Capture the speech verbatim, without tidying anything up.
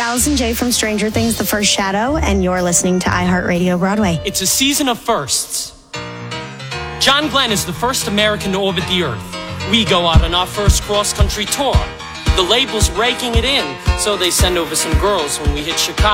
Allison J from Stranger Things, The First Shadow, and you're listening to iHeartRadio Broadway. It's a season of firsts. John Glenn is the first American to orbit the Earth. We go out on our first cross-country tour. The label's raking it in, so they send over some girls when we hit Chicago.